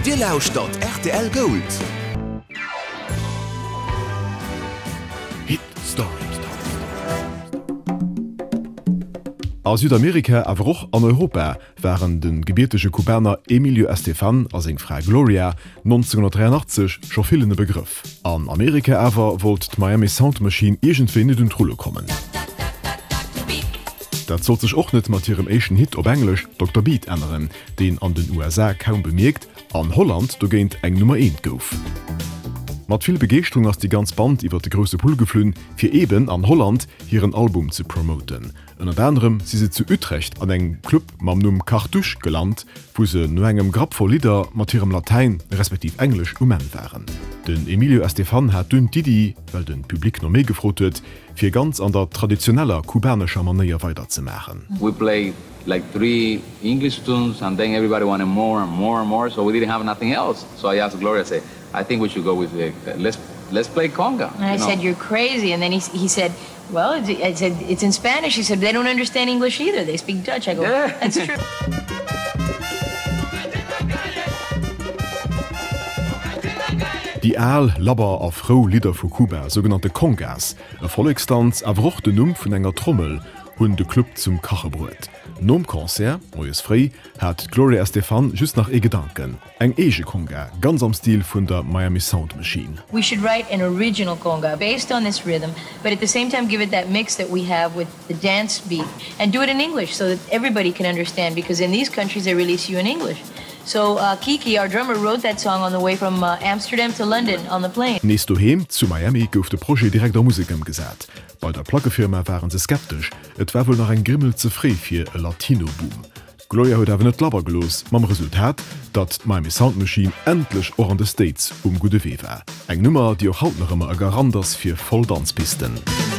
Dir lauscht dort RTL Gold. Hit Story. Aus Südamerika awer och an Europa waren den gebiertesche Kubaner Emilio Estefan as eng Frau Gloria 1983 scho fillende Begriff. An Amerika awer wollt d' Miami Sound Machine irgendwen in den Trulle kommen. Dat zog sech och net mat ihrem Asian Hit op Englisch Dr. Beat ändern, den an den USA kaum bemerkt, an Holland do géint eng Nummer 1 gouf. Mat viel Begeerung ass die ganz Band iwwer de grosse Pool geflünn, fir eben an Holland hireieren Album zu promoten. Ennner anderem si se zu Utrecht an eng Club mam Numm Cartouche gelernt, wo se no engem Grapp vor Lieder mat ihrem Latein respektiv Englisch umen waren. Den Emilio Estefan hat dünn Didi, weil den Publikum no mé gefrotet, fir ganz an der traditioneller kubanischer Manier weiterzumachen. We played like 3 English tunes and then everybody wanted more and more and more, so we didn't have nothing else. So I asked Gloria, say, I think we should go with let's play conga. And I said, you're crazy. And then he said, well, I said, it's in Spanish. He said, they don't understand English either. They speak Dutch. I go, yeah. That's true. Die Aal, Labber a Frau Lieder vu Kuba, sogenannte Congas, e Volkstanz awoch den Numm vun enger Trommel hunn de Club zum Kachebrot. Nom Konzert, Moes Frei, hat Gloria Estefan just nach Gedanken. Eng ege Conga, ganz am Stil vun der Miami Sound Machine. We should write an original conga based on this rhythm, but at the same time give it that mix that we have with the dance beat and do it in English so that everybody can understand, because in these countries they release you in English. So Kiki, our drummer, wrote that song on the way from Amsterdam to London on the plane. Nächst daheim zu Miami gouf de Projekt direkt der Musik gesät. Bei der Plackefirma waren se skeptisch, et war wohl nach ein Grimmel zufrieden fir e Latino-Boom. Gloria huet awer net Labber gelos, mam Resultat, dat Miami Sound Machine endlich auch an de States gute Weh war. Eng Nummer, die auch haut noch immer e Garant ass fir Volldanzpisten.